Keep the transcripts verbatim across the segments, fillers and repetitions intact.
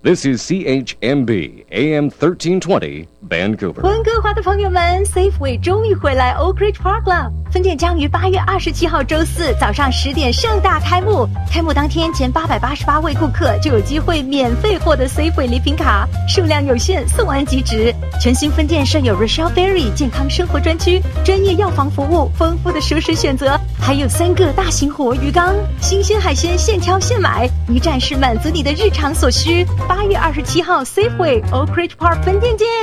This is C H M B A M thirteen twenty Vancouver。 温哥华的朋友们 ，Safeway 终于回来 Oak Ridge Park 了。分店将于八月二十七号周四早上十点盛大开幕。开幕当天，前八百八十八位顾客就有机会免费获得 Safeway 礼品卡，数量有限，送完即止。全新分店设有 Rochelle Berry 健康生活专区，专业药房服务，丰富的熟食选择，还有三个大型活鱼缸，新鲜海鲜现挑现买，一站式满足你的日常所需。八月二十七号 Safeway Oak Ridge Park 分店见。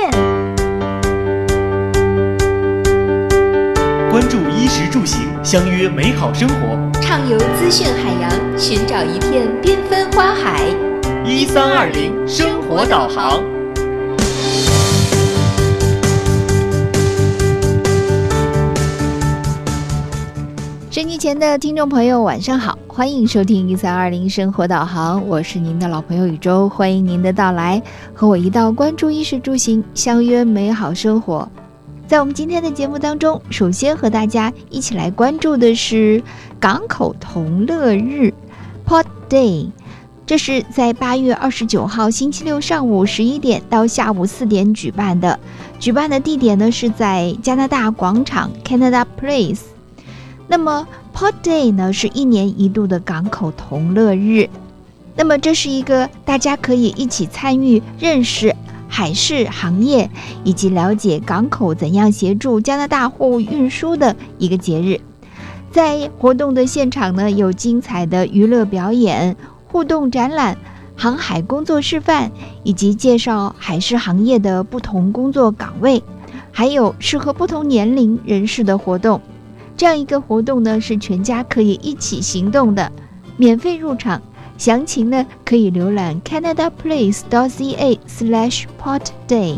关注衣食住行，相约美好生活， 畅游资讯海洋，寻找一片缤纷花海。 一三二零生活导航。 收音机前的听众朋友晚上好，欢迎收听一三二零生活导航，我是您的老朋友宇宙，欢迎您的到来，和我一道关注衣食住行，相约美好生活。在我们今天的节目当中，首先和大家一起来关注的是港口同乐日 Port Day， 这是在八月二十九号星期六上午十一点到下午四点举办的，举办的地点呢是在加拿大广场 Canada Place。那么 Port Day 呢是一年一度的港口同乐日，那么这是一个大家可以一起参与认识海事行业以及了解港口怎样协助加拿大货物运输的一个节日。在活动的现场呢，有精彩的娱乐表演、互动展览、航海工作示范，以及介绍海事行业的不同工作岗位，还有适合不同年龄人士的活动。这样一个活动呢，是全家可以一起行动的，免费入场。详情呢，可以浏览 canadaplace.ca slash portday。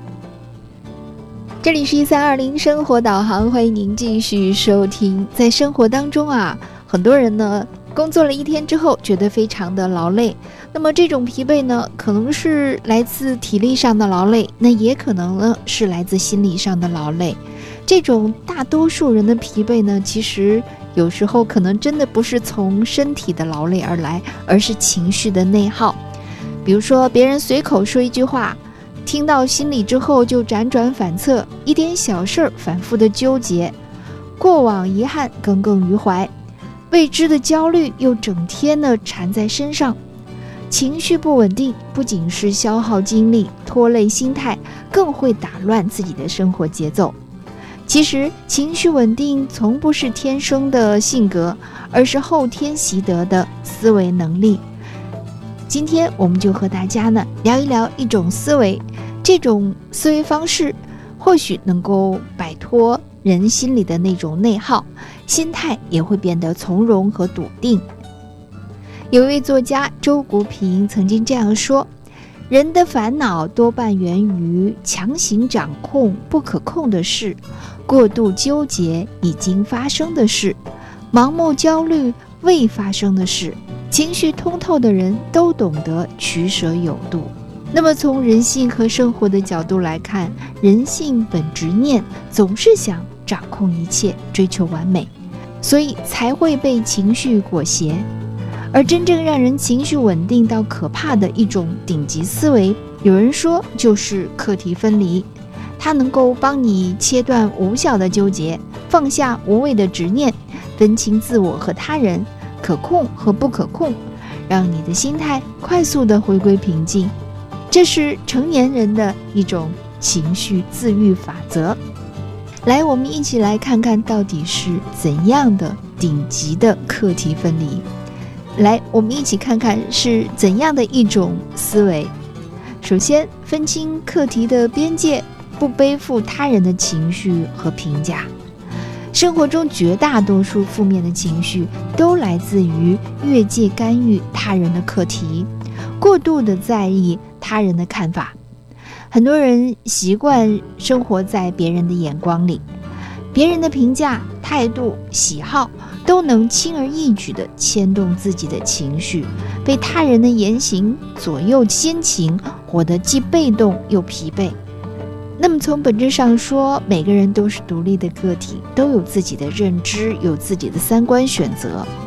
这里是一三二零生活导航，欢迎您继续收听。在生活当中啊，很多人呢工作了一天之后，觉得非常的劳累。那么这种疲惫呢，可能是来自体力上的劳累，那也可能呢是来自心理上的劳累。这种大多数人的疲惫呢，其实有时候可能真的不是从身体的劳累而来，而是情绪的内耗。比如说别人随口说一句话，听到心里之后就辗转反侧，一点小事儿反复的纠结，过往遗憾耿耿于怀，未知的焦虑又整天的缠在身上。情绪不稳定不仅是消耗精力拖累心态，更会打乱自己的生活节奏。其实情绪稳定从不是天生的性格，而是后天习得的思维能力。今天我们就和大家呢聊一聊一种思维，这种思维方式或许能够摆脱人心里的那种内耗，心态也会变得从容和笃定。有一位作家周国平曾经这样说，人的烦恼多半源于强行掌控不可控的事，过度纠结已经发生的事，盲目焦虑未发生的事。情绪通透的人都懂得取舍有度。那么从人性和生活的角度来看，人性本执念，总是想掌控一切，追求完美，所以才会被情绪裹挟。而真正让人情绪稳定到可怕的一种顶级思维，有人说就是课题分离。它能够帮你切断无效的纠结，放下无谓的执念，分清自我和他人，可控和不可控，让你的心态快速地回归平静。这是成年人的一种情绪自愈法则。来，我们一起来看看到底是怎样的顶级的课题分离。来，我们一起看看是怎样的一种思维。首先，分清课题的边界，不背负他人的情绪和评价。生活中绝大多数负面的情绪都来自于越界干预他人的课题，过度的在意他人的看法。很多人习惯生活在别人的眼光里，别人的评价、态度、喜好都能轻而易举地牵动自己的情绪，被他人的言行左右心情，活得既被动又疲惫。那么从本质上说，每个人都是独立的个体，都有自己的认知，有自己的三观选择，他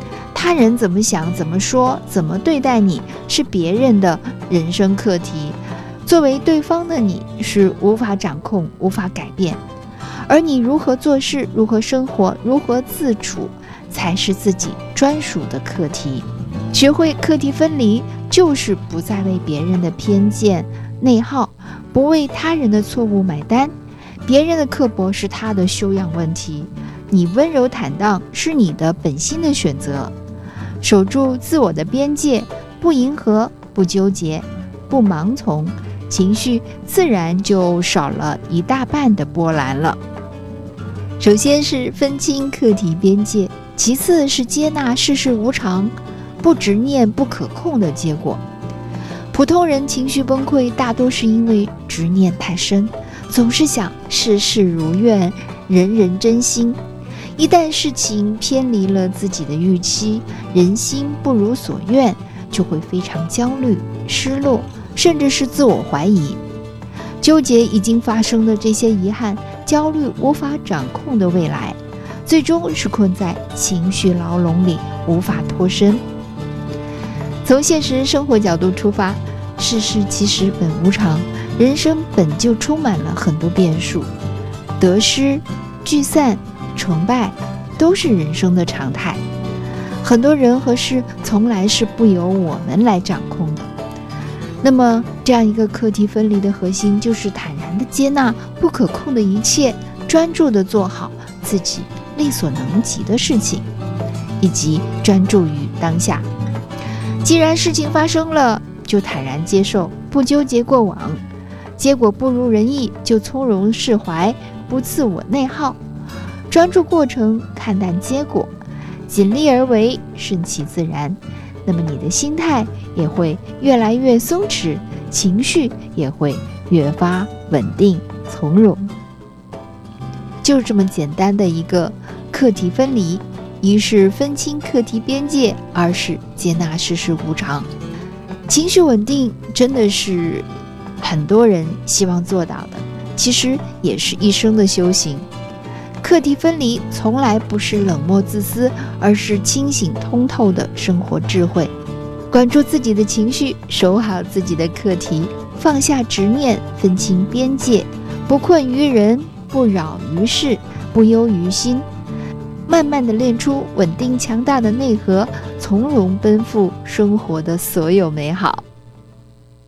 他人怎么想、怎么说、怎么对待你，是别人的人生课题。作为对方的你，是无法掌控、无法改变。而你如何做事、如何生活、如何自处，才是自己专属的课题。学会课题分离，就是不再为别人的偏见内耗，不为他人的错误买单。别人的刻薄是他的修养问题，你温柔坦荡是你的本心的选择。守住自我的边界，不迎合，不纠结，不盲从，情绪自然就少了一大半的波澜了。首先是分清课题边界，其次是接纳世事无常，不执念不可控的结果。普通人情绪崩溃，大多是因为执念太深，总是想事事如愿，人人真心。一旦事情偏离了自己的预期，人心不如所愿，就会非常焦虑、失落，甚至是自我怀疑。纠结已经发生的这些遗憾，焦虑无法掌控的未来，最终是困在情绪牢笼里，无法脱身。从现实生活角度出发，世事其实本无常，人生本就充满了很多变数，得失、聚散、成败都是人生的常态。很多人和事从来是不由我们来掌控的。那么这样一个课题分离的核心，就是坦然地接纳不可控的一切，专注地做好自己力所能及的事情，以及专注于当下。既然事情发生了，就坦然接受，不纠结过往，结果不如人意就从容释怀，不自我内耗，专注过程，看淡结果，尽力而为，顺其自然。那么你的心态也会越来越松弛，情绪也会越发稳定从容。就是这么简单的一个课题分离，一是分清课题边界，二是接纳世事无常。情绪稳定真的是很多人希望做到的，其实也是一生的修行。课题分离从来不是冷漠自私，而是清醒通透的生活智慧。管住自己的情绪，守好自己的课题，放下执念，分清边界，不困于人，不扰于事，不忧于心，慢慢地练出稳定强大的内核，从容奔赴生活的所有美好。